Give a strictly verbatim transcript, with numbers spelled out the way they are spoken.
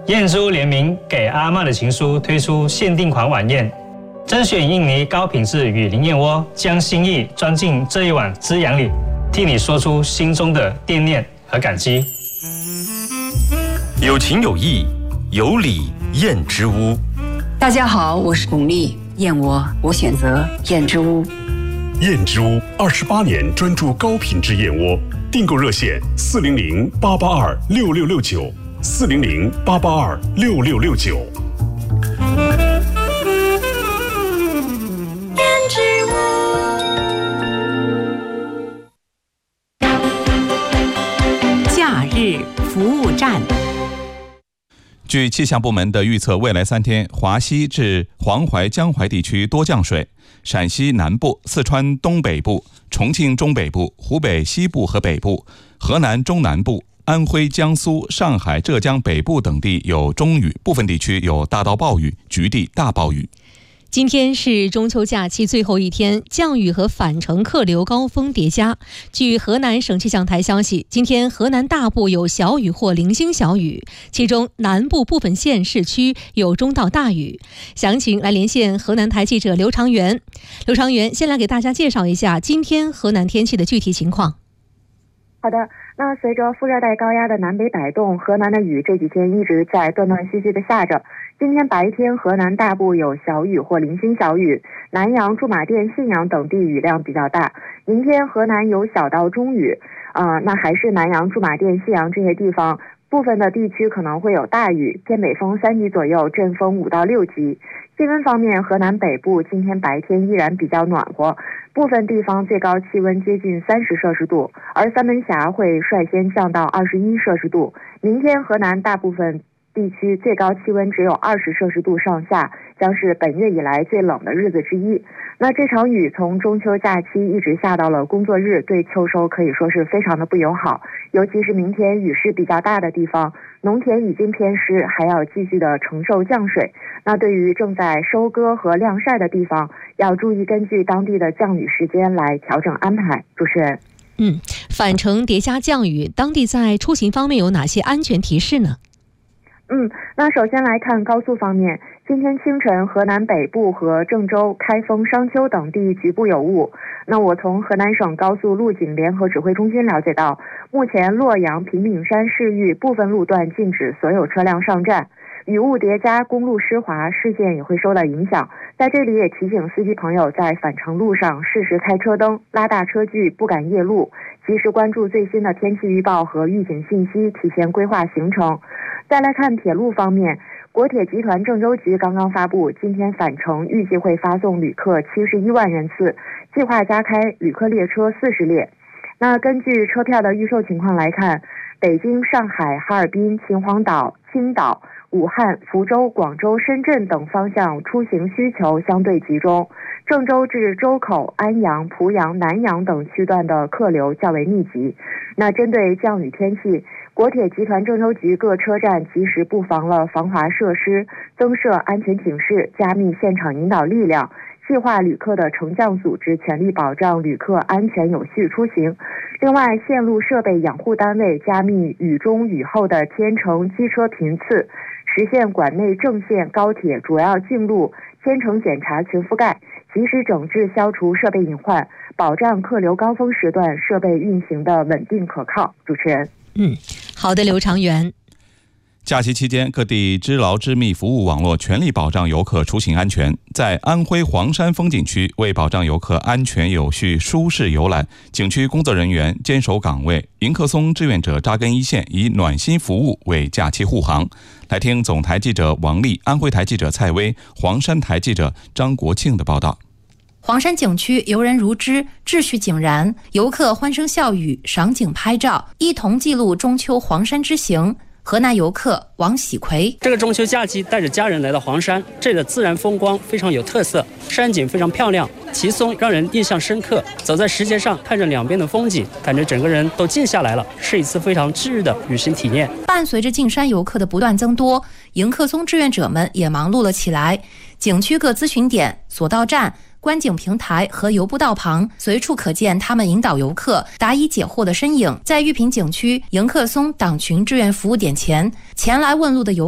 燕之屋联名给阿嬷的情书推出限定款晚宴，甄选印尼高品质雨林燕窝，将心意装进这一碗滋养里，替你说出心中的惦念和感激。 有情有义，有礼燕之屋。 大家好，我是巩俐，燕窝我选择燕之屋。 燕之屋二十八年专注高品质燕窝，订购热线四零零八八二六六六九。四零零八八二六六六九。 假日服务站。 据气象部门的预测，未来三天，华西至黄淮江淮地区多降水，陕西南部、四川东北部、重庆中北部、湖北西部和北部、河南中南部、安徽、江苏、上海、浙江北部等地有中雨，部分地区有大到暴雨，局地大暴雨。 今天是中秋假期最后一天，降雨和返程客流高峰叠加。据河南省气象台消息，今天河南大部有小雨或零星小雨，其中南部部分县市区有中到大雨。详情来连线河南台记者刘长元。刘长元，先来给大家介绍一下今天河南天气的具体情况。 好的，那随着副热带高压的南北摆动，河南的雨这几天一直在断断续续的下着。今天白天河南大部有小雨或零星小雨，南阳、驻马店、信阳等地雨量比较大。明天河南有小到中雨，呃，那还是南阳、驻马店、信阳这些地方，部分的地区可能会有大雨，偏北风三级左右，阵风五到六级。气温方面，河南北部今天白天依然比较暖和，部分地方最高气温接近三十摄氏度，而三门峡会率先降到二十一摄氏度。明天河南大部分地区最高气温只有二十摄氏度上下，将是本月以来最冷的日子之一。那这场雨从中秋假期一直下到了工作日，对秋收可以说是非常的不友好，尤其是明天雨势比较大的地方，农田已经偏湿，还要继续的承受降水。那对于正在收割和晾晒的地方，要注意根据当地的降雨时间来调整安排。主持人， 嗯，返程叠加降雨，当地在出行方面有哪些安全提示呢？ 嗯，那首先来看高速方面，今天清晨河南北部和郑州、开封、商丘等地局部有雾。那我从河南省高速路警联合指挥中心了解到，目前洛阳、平顶山、市域部分路段禁止所有车辆上站。雨雾叠加，公路湿滑，视线也会受到影响。在这里也提醒司机朋友在返程路上适时开车灯，拉大车距，不敢夜路，及时关注最新的天气预报和预警信息，提前规划行程。再来看铁路方面，国铁集团郑州局刚刚发布，今天返程预计会发送旅客七十一万人次，计划加开旅客列车四十列。那根据车票的预售情况来看，北京、上海、哈尔滨、秦皇岛、青岛、武汉、福州、广州、深圳等方向出行需求相对集中，郑州至周口、安阳、濮阳、南阳等区段的客流较为密集。那针对降雨天气，国铁集团郑州局各车站及时布防了防滑设施，增设安全警示，加密现场引导力量，细化旅客的乘降组织，全力保障旅客安全有序出行。另外，线路设备养护单位加密雨中雨后的天乘机车频次，实现管内正线高铁主要径路天乘检查全覆盖，及时整治消除设备隐患，保障客流高峰时段设备运行的稳定可靠。主持人， 嗯，好的，刘长元。 假期期间，各地织牢织密服务网络全力保障游客出行安全。在安徽黄山风景区，为保障游客安全有序、舒适游览，景区工作人员坚守岗位，迎客松志愿者扎根一线，以暖心服务为假期护航。来听总台记者王丽、安徽台记者蔡薇、黄山台记者张国庆的报道。 黄山景区游人如织，秩序井然，游客欢声笑语，赏景拍照，一同记录中秋黄山之行。河南游客王喜奎， 这个中秋假期带着家人来到黄山，这里的自然风光非常有特色，山景非常漂亮，奇松让人印象深刻。走在石阶上，看着两边的风景，感觉整个人都静下来了，是一次非常治愈的旅行体验。 伴随着进山游客的不断增多，迎客松志愿者们也忙碌了起来。景区各咨询点、索道站、观景平台和游步道旁，随处可见他们引导游客答疑解惑的身影。在玉屏景区迎客松党群志愿服务点前，前来问路的游